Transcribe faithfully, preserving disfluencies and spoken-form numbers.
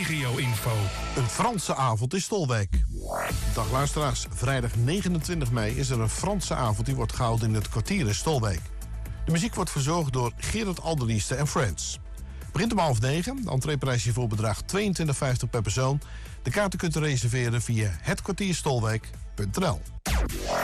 regio-info. Een Franse avond in Stolwijk. Dag luisteraars, vrijdag negenentwintig mei is er een Franse avond die wordt gehouden in het kwartier in Stolwijk. De muziek wordt verzorgd door Gerard Alderlieste en Friends. Het begint om half negen, de entreeprijs hiervoor bedraagt tweeëntwintig vijftig per persoon. De kaarten kunt u reserveren via het kwartier stolwijk punt n l.